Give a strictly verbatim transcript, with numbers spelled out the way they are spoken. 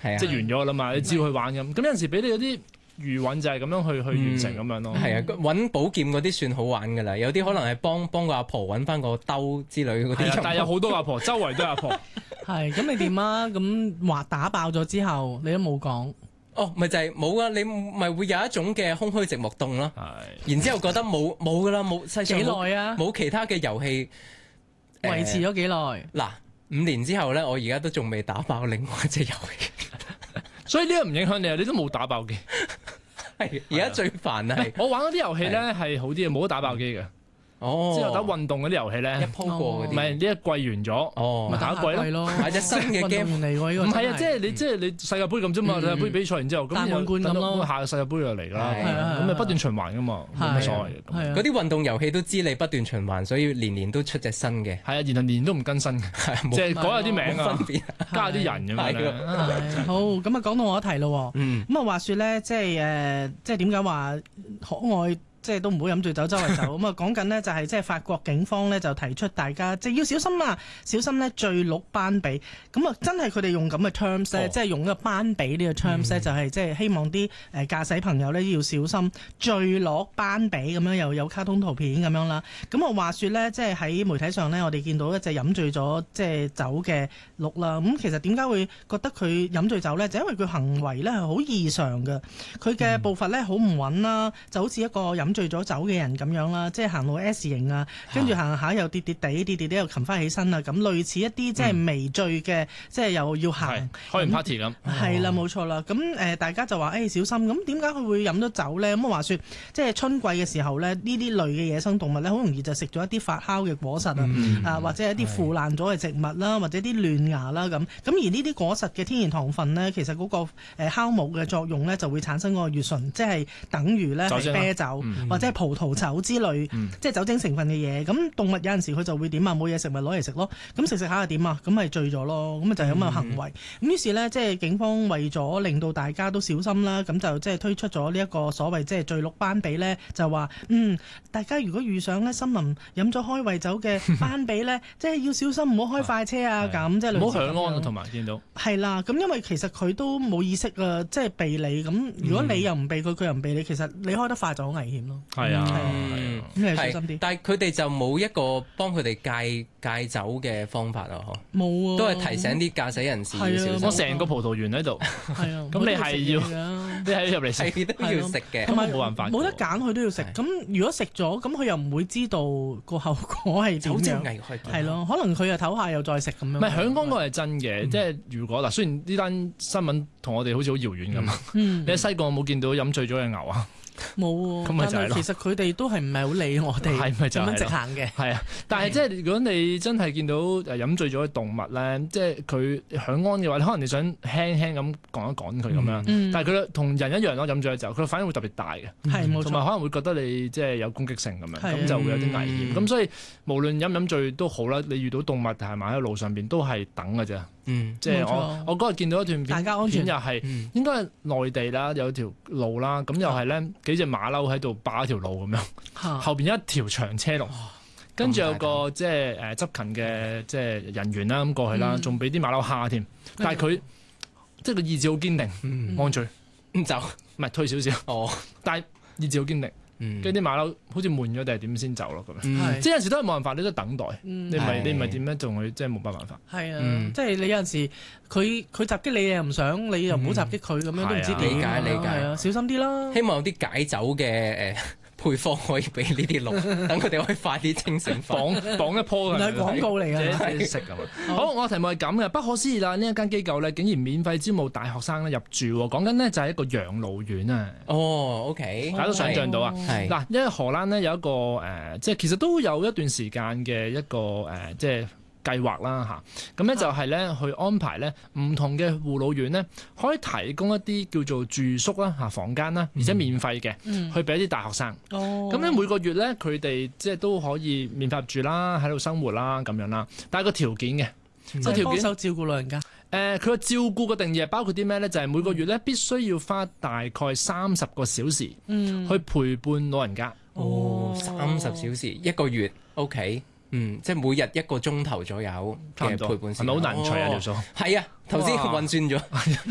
即係完咗啦嘛，你照去玩咁。咁有陣時俾你有啲餘韻就係咁樣去去完成咁樣咯。 係啊，揾寶劍嗰啲算好玩㗎啦，有啲可能係幫幫個阿婆揾翻個兜之類嗰啲。 但係有好多阿婆，周圍都係阿婆。 係咁你點啊？咁話打爆咗之後，你都冇講。 哦，咪就係冇啊！你咪會有一種嘅空虛寂寞凍咯。然之後覺得冇冇㗎啦，冇世上幾耐啊？ 冇其他嘅遊戲維持咗幾耐？ 嗱，五年之後咧，我而家都仲未打爆另外一隻遊戲。 所以呢個唔影響你啊！你都冇打爆機。 係而家最煩係我玩嗰啲遊戲咧係好啲嘅，冇得打爆機嘅。哦，即係打運動嗰啲遊戲咧， 一鋪過嗰啲， 唔係呢一季完咗，哦，咪打一季咯， 買隻新嘅 game 嚟喎呢個。 唔係啊，即係你即係你世界盃咁啫嘛，世界盃比賽完之後，咁大滿貫咁咯， 下個世界盃又嚟啦，咁咪不斷循環噶嘛，冇乜所謂嘅。 嗰啲運動遊戲都知你不斷循環，所以年年都出隻新嘅。 係啊，然後年年都唔更新嘅，即係改下啲名啊，加下啲人咁樣。 好，咁啊講到我一題咯，咁啊話説咧，即係誒，即係點解話可愛？即係都唔好飲醉酒周圍走咁啊！講緊呢就係即係法國警方呢就提出大家即係要小心啊，小心呢醉鹿斑比咁啊！真係佢哋用咁嘅 terms 咧，即係用呢個斑比呢個 terms 咧，就係即係希望啲誒駕駛朋友呢要小心醉鹿斑比咁樣，又有卡通圖片咁樣啦。咁啊話説呢，即係喺媒體上呢，我哋見到一隻飲醉咗即係酒嘅鹿啦。咁其實點解會覺得佢飲醉酒呢？就因為佢行為呢係好異常嘅，佢嘅步伐呢好唔穩啦，就好似一個飲醉咗酒嘅人咁樣啦，即係行路 S 型啊，跟住行下又跌跌地，跌跌地又擒翻起身啊，咁類似一啲即係微醉嘅，即係又要行開完 party 咁。 係啦，冇錯啦。咁誒，大家就話誒小心。咁點解佢會飲咗酒咧？咁話説，即係春季嘅時候咧，呢啲類嘅野生動物咧，好容易就食咗一啲發酵嘅果實啊，啊或者一啲腐爛咗嘅植物啦，或者啲嫩芽啦咁。咁而呢啲果實嘅天然糖分咧，其實嗰個誒酵母嘅作用咧，就會產生嗰個乙醇，即係等於咧係啤酒。或者係葡萄酒之類，嗯、即係酒精成分嘅嘢。咁動物有陣時佢就會點啊？冇嘢食咪攞嚟食咯。咁食食下又點啊？咁咪醉咗咯。咁就係咁嘅行為。咁、嗯、於是呢，即係警方為咗令到大家都小心啦，咁就即係推出咗呢一個所謂即係醉鹿斑比呢，就話嗯，大家如果遇上呢森林飲咗開胃酒嘅斑比呢，即係要小心，唔好開快車啊！咁即係唔好響安啊，同埋見到係啦。咁因為其實佢都冇意識啊，即係避你。咁如果你又唔避佢，佢又唔避你，其實你開得快就好危險咯。 係啊， 咁你小心啲。 但係佢哋就冇一個幫佢哋戒戒酒嘅方法啊，嗬？ 冇啊， 都係提醒啲駕駛人士要小心。 我成個葡萄園喺度，係啊，咁你係要，你係入嚟食都要食嘅， 同埋冇辦法， 冇得揀，佢都要食。咁如果食咗，咁佢又唔會知道個後果係點樣。係咯，可能佢又唞下又再食咁樣。 唔係響安嗰個係真嘅，即係如果嗱，雖然呢單新聞同我哋好似好遙遠咁，你喺西貢有冇見到飲醉咗嘅牛啊？ 冇喎，咁咪就係咯。其實佢哋都係唔係好理我哋，係咪就咁直行嘅？係啊， 但係即係如果你真係見到誒飲醉咗嘅動物咧，即係佢響安嘅話，可能你想輕輕咁趕一趕佢咁樣，嗯、但係佢同人一樣咯，飲醉咗之後，佢反應會特別大嘅， 係冇錯， 同埋可能會覺得你即係有攻擊性咁樣，咁就會有啲危險。咁、嗯、所以無論飲唔飲醉都好啦，你遇到動物係埋喺路上邊都係等嘅啫。嗯，即係我我嗰日見到一段片， 大家安全片又係、嗯、應該係內地啦，有條路啦，咁又係咧幾隻馬騮喺度霸一條路咁樣，啊、後邊一條長車龍，跟住有個即係誒執勤嘅即係人員啦咁過去啦，仲俾啲馬騮蝦添，但係佢即係個意志好堅定，嗯、按住唔走，唔係退少少，哦，但係意志好堅定。跟住啲馬騮好似悶咗定係點先走咯咁樣，嗯、即係有陣時都係冇辦法，你都等待，嗯、你咪你咪點樣同佢即係冇乜辦法。 係啊，嗯、即係你有陣時佢佢襲擊你又唔想，你又唔好襲擊佢咁樣都唔知點。理解理解，係啊，小心啲啦。希望有啲解酒嘅誒配方可以俾呢啲鹿，等佢哋可以快啲清醒翻。綁綁一樖係廣告嚟嘅， 食咁。好，我題目係咁嘅，不可思議啦！呢一間機構咧，竟然免費招募大學生咧入住，講緊呢就係一個養老院啊。 哦 ，OK， 大家都想像到啊。嗱，因為荷蘭呢有一個誒、呃，即係其實都有一段時間嘅一個誒、呃，即係。計劃啦嚇，咁咧就係咧去安排咧唔同嘅護老院咧，可以提供一啲叫做住宿啦嚇房間啦，而且免費嘅，嗯、去俾一啲大學生。哦，咁咧每個月咧佢哋即係都可以免費入住啦，喺度生活啦咁樣啦，但係個條件嘅， 即係幫手照顧老人家。 誒，佢個照顧嘅定義係包括啲咩咧？就係、是、每個月咧必須要花大概三十個小時，去陪伴老人家。 嗯、哦，三十小時一個月 ，OK。嗯，即係每日一個鐘頭左右嘅陪伴時間， 係咪好難除啊條數？ 係啊，頭先運算咗。